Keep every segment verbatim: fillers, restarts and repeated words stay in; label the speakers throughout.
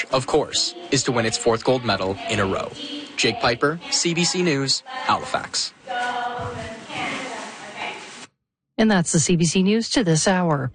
Speaker 1: of course, is to win its fourth gold medal in a row. Jake Piper, C B C News, Halifax.
Speaker 2: And that's the C B C News to this hour.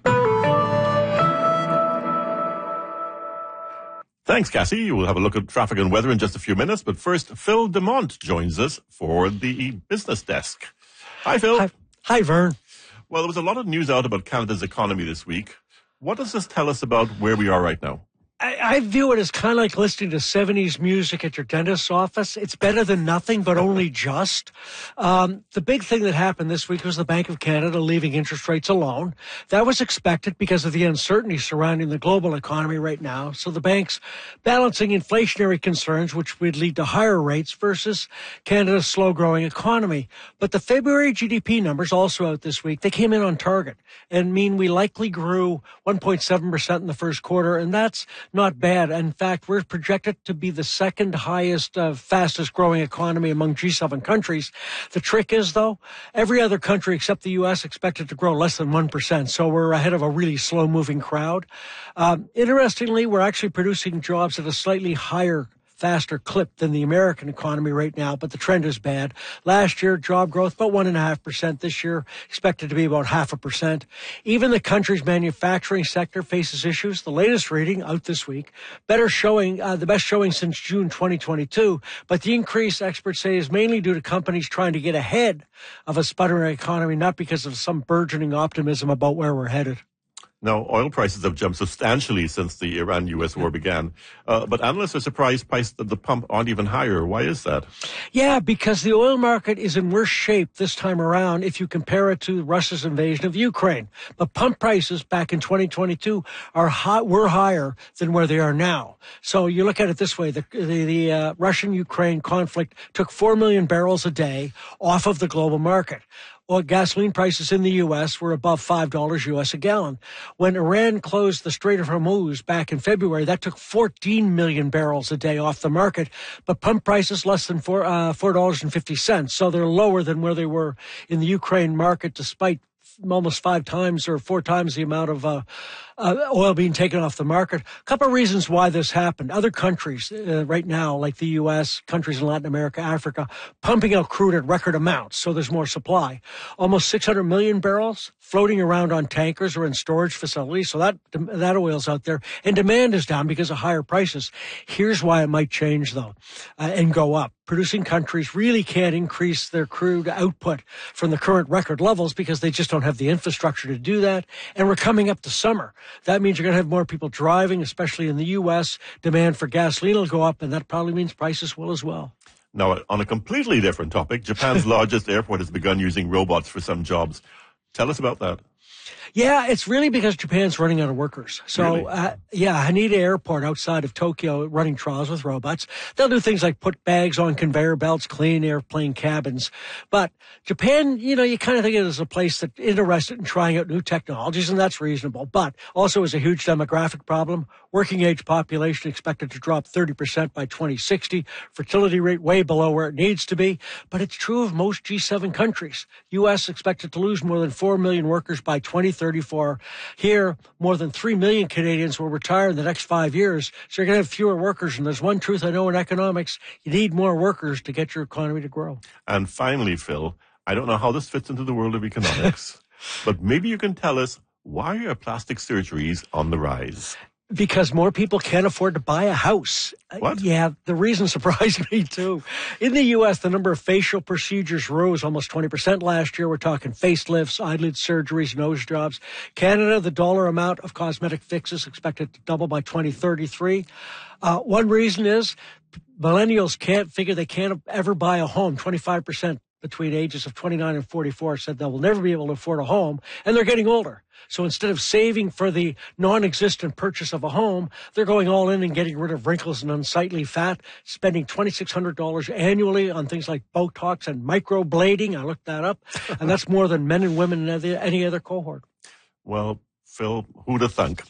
Speaker 3: Thanks, Cassie. We'll have a look at traffic and weather in just a few minutes. But first, Phil DeMont joins us for the business desk. Hi, Phil.
Speaker 4: Hi, Hi Vern.
Speaker 3: Well, there was a lot of news out about Canada's economy this week. What does this tell us about where we are right now?
Speaker 4: I, I view it as kind of like listening to seventies music at your dentist's office. It's better than nothing, but only just. Um, the big thing that happened this week was the Bank of Canada leaving interest rates alone. That was expected because of the uncertainty surrounding the global economy right now. So the bank's balancing inflationary concerns, which would lead to higher rates, versus Canada's slow-growing economy. But the February G D P numbers also out this week. They came in on target and mean we likely grew one point seven percent in the first quarter, and that's not bad. In fact, we're projected to be the second highest, uh, fastest growing economy among G seven countries. The trick is, though, every other country except the U S expected to grow less than one percent. So we're ahead of a really slow moving crowd. Um, interestingly, we're actually producing jobs at a slightly higher faster clip than the American economy right now, but the trend is bad. Last year, job growth about one and a half percent. This year, expected to be about half a percent. Even the country's manufacturing sector faces issues. The latest reading out this week, better showing, uh, the best showing since June twenty twenty-two. But the increase, experts say, is mainly due to companies trying to get ahead of a sputtering economy, not because of some burgeoning optimism about where we're headed.
Speaker 3: Now, oil prices have jumped substantially since the Iran U S war began. Uh, but analysts are surprised prices at the pump aren't even higher. Why is that?
Speaker 4: Yeah, because the oil market is in worse shape this time around if you compare it to Russia's invasion of Ukraine. But pump prices back in twenty twenty-two are high, were higher than where they are now. So you look at it this way. The, the, the uh, Russian-Ukraine conflict took four million barrels a day off of the global market. Well, gasoline prices in the U S were above five dollars U S a gallon. When Iran closed the Strait of Hormuz back in February, that took fourteen million barrels a day off the market, but pump prices less than four, uh, four dollars and fifty cents. So they're lower than where they were in the Ukraine market, despite almost five times or four times the amount of uh, uh, oil being taken off the market. A couple of reasons why this happened. Other countries uh, right now, like the U S, countries in Latin America, Africa, pumping out crude at record amounts, so there's more supply. Almost six hundred million barrels floating around on tankers or in storage facilities, so that that oil's out there. And demand is down because of higher prices. Here's why it might change, though, uh, and go up. Producing countries really can't increase their crude output from the current record levels because they just don't have the infrastructure to do that. And we're coming up to summer. That means you're going to have more people driving, especially in the U S. Demand for gasoline will go up, and that probably means prices will as well.
Speaker 3: Now, on a completely different topic, Japan's largest airport has begun using robots for some jobs. Tell us about that.
Speaker 4: Yeah, it's really because Japan's running out of workers. So,
Speaker 3: really?
Speaker 4: uh, yeah, Haneda Airport outside of Tokyo running trials with robots. They'll do things like put bags on conveyor belts, clean airplane cabins. But Japan, you know, you kind of think of it as a place that's interested in trying out new technologies, and that's reasonable. But also is a huge demographic problem. Working age population expected to drop thirty percent by twenty sixty. Fertility rate way below where it needs to be. But it's true of most G seven countries. U S expected to lose more than four million workers by twenty thirty-four. Here, more than three million Canadians will retire in the next five years. So you're going to have fewer workers. And there's one truth I know in economics. You need more workers to get your economy to grow.
Speaker 3: And finally, Phil, I don't know how this fits into the world of economics, but maybe you can tell us, why are plastic surgeries on the rise?
Speaker 4: Because more people can't afford to buy a house.
Speaker 3: What?
Speaker 4: Yeah, the reason surprised me too. In the U S, the number of facial procedures rose almost twenty percent last year. We're talking facelifts, eyelid surgeries, nose jobs. Canada, the dollar amount of cosmetic fixes expected to double by twenty thirty-three. Uh, one reason is millennials can't figure they can't ever buy a home. twenty-five percent between ages of twenty-nine and forty-four said they will never be able to afford a home, and they're getting older. So instead of saving for the non-existent purchase of a home, they're going all in and getting rid of wrinkles and unsightly fat, spending twenty-six hundred dollars annually on things like Botox and microblading. I looked that up, and that's more than men and women in any other cohort.
Speaker 3: Well, Phil, who'da thunk?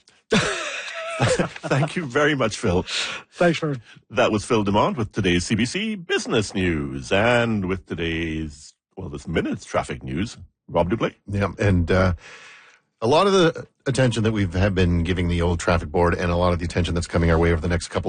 Speaker 3: Thank you very much, Phil.
Speaker 4: Thanks, for
Speaker 3: That was Phil DeMont with today's C B C Business News. And with today's, well, this minute's traffic news, Rob Duplay.
Speaker 5: Yeah, and uh, a lot of the attention that we've have been giving the old traffic board and a lot of the attention that's coming our way over the next couple